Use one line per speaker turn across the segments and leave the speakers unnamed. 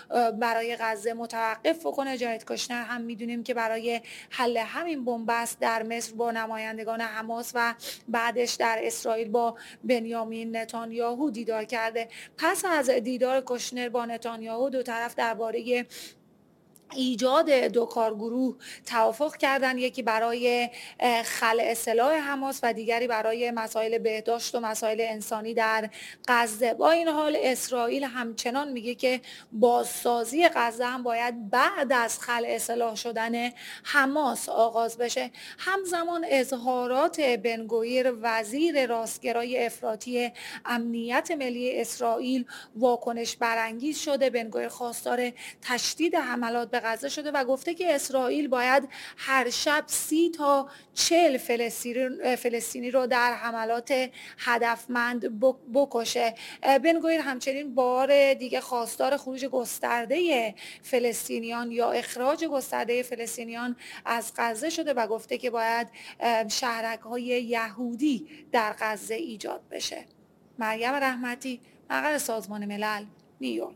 برای غزه متوقف بکنه. جارید کشنر هم میدونیم که برای حل همین بنبست در مصر با نمایندگان حماس و بعدش در اسرائیل با بنیامین نتانیاهو دیدار کرده. پس از دیدار کشنر با نتانیاهو دو طرف درباره ایجاد دو کارگروه توافق کردن، یکی برای خلع سلاح حماس و دیگری برای مسائل بهداشت و مسائل انسانی در غزه. با این حال اسرائیل همچنان میگه که بازسازی غزه هم باید بعد از خلع سلاح شدن حماس آغاز بشه. همزمان اظهارات بن گویر وزیر راستگرای افراطی امنیت ملی اسرائیل واکنش برانگیز شده. بن گویر خواستار تشدید حملات به غزه شده و گفته که اسرائیل باید هر شب 30 تا 40 فلسطینی رو در حملات هدفمند بکشه. بن گویر همچنین بار دیگه خواستار خروج گسترده فلسطینیان یا اخراج گسترده فلسطینیان از غزه شده و گفته که باید شهرک‌های یهودی در غزه ایجاد بشه. مریم رحمتی، مقر سازمان ملل، نیویورک.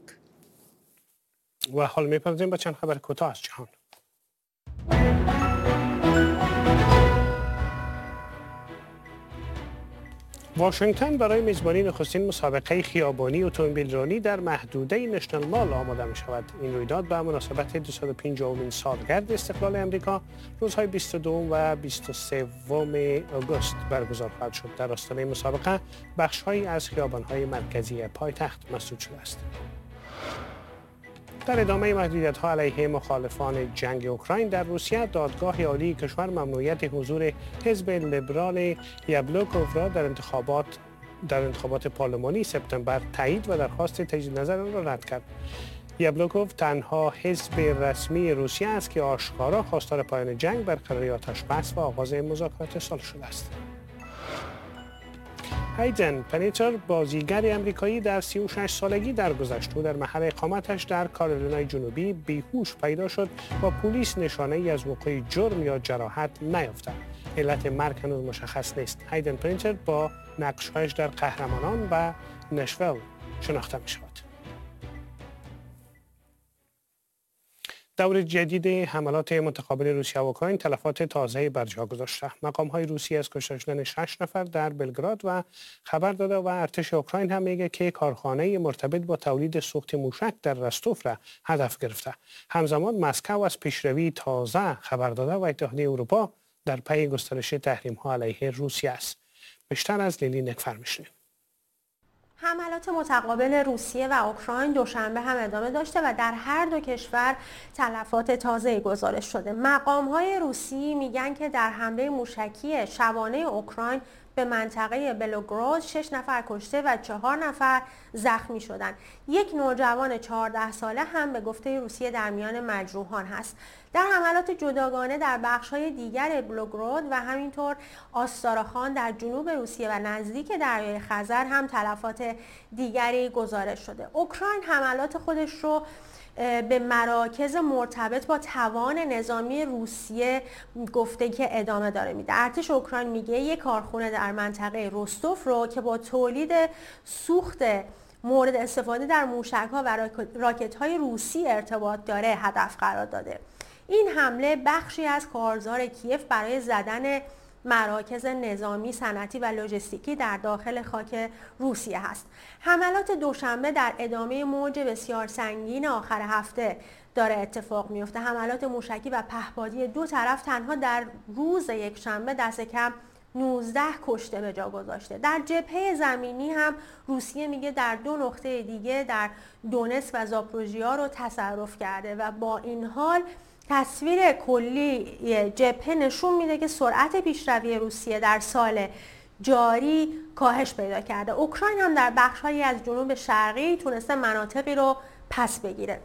و حال می‌پردازیم به چند خبر کوتاه از جهان. واشنگتن برای میزبانی نخستین مسابقه خیابانی اتومبیلرانی در محدوده نشنال مال آماده می شود. این رویداد به مناسبت 250مین سالگرد استقلال امریکا روزهای 22 و 23 آگوست برگزار خواهد شد. در آستانه مسابقه بخش‌هایی از خیابان‌های مرکزی پایتخت مسدود شده است. در ادامه محدودیت‌ها علیه مخالفان جنگ اوکراین در روسیه، دادگاه عالی کشور ممنوعیت حضور حزب لیبرال یابلوکوف را در انتخابات پارلمانی سپتامبر تایید و درخواست تجدید نظر آن را رد کرد. یابلوکوف تنها حزب رسمی روسیه است که آشکارا خواستار پایان جنگ، برقراری آتش‌بس و آغاز مذاکرات صلح شده است. هایدن پنیتر، بازیگر امریکایی در 36 سالگی درگذشت، او در محل اقامتش در کارولینای جنوبی بیهوش پیدا شد و پلیس نشانه ای از وقوع جرم یا جراحت نیافت. علت مرگ هنوز مشخص نیست. هایدن پنیتر با نقش‌هایش در قهرمانان و نشویل شناخته می شود. دور جدید حملات متقابل روسیه و اوکراین تلفات تازه‌ای بر جا گذاشته. مقام‌های روسیه از کشته شدن 6 نفر در بلگراد و خبر داده و ارتش اوکراین هم میگه که کارخانه مرتبط با تولید سوخت موشک در رستوف را هدف گرفته. همزمان مسکو از پیشروی تازه خبر داده و اتحادیه اروپا در پی گسترش تحریم‌ها علیه روسیه است. بیشتر از لیلی نکفر می‌شنویم.
حملات متقابل روسیه و اوکراین دوشنبه هم ادامه داشته و در هر دو کشور تلفات تازه‌ای گزارش شده. مقام‌های روسی میگن که در حمله موشکی شبانه اوکراین به منطقه بلوگراد 6 نفر کشته و 4 نفر زخمی شدند. یک نوجوان 14 ساله هم به گفته روسیه در میان مجروحان هست. در حملات جداگانه در بخش‌های دیگر بلوگراد و همینطور آستاراخان در جنوب روسیه و نزدیک دریای خزر هم تلفات دیگری گزارش شده. اوکراین حملات خودش رو به مراکز مرتبط با توان نظامی روسیه گفته که ادامه داره میده. ارتش اوکراین میگه یک کارخونه در منطقه رستوف رو که با تولید سوخت مورد استفاده در موشک‌ها و راکت‌های روسی ارتباط داره هدف قرار داده. این حمله بخشی از کارزار کیف برای زدن مراکز نظامی، صنعتی و لوجستیکی در داخل خاک روسیه هست. حملات دوشنبه در ادامه موج بسیار سنگین آخر هفته داره اتفاق میفته. حملات موشکی و پهپادی دو طرف تنها در روز یکشنبه دست کم 19 کشته به جا گذاشته. در جبهه زمینی هم روسیه میگه در 2 نقطه دیگه در دونتسک و زاپروژیا رو تصرف کرده و با این حال تصویر کلی جبهه نشون میده که سرعت پیشروی روسیه در سال جاری کاهش پیدا کرده. اوکراین هم در بخش‌هایی از جنوب شرقی تونسته مناطقی رو پس بگیره.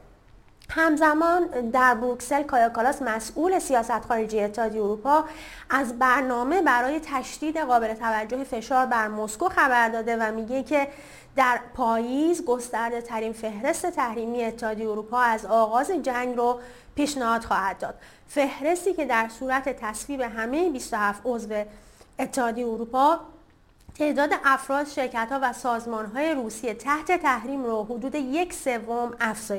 همزمان در بروکسل کایا کالاس مسئول سیاست خارجی اتحادیه اروپا از برنامه برای تشدید قابل توجه فشار بر مسکو خبر داده و میگه که در پاییز گسترده ترین فهرست تحریمی اتحادیه اروپا از آغاز جنگ رو پیشنهاد خواهد داد. فهرستی که در صورت تصویب همه 27 عضو اتحادیه اروپا تعداد افراد، شرکت‌ها و سازمان‌های روسیه تحت تحریم رو حدود 1/3 افزایش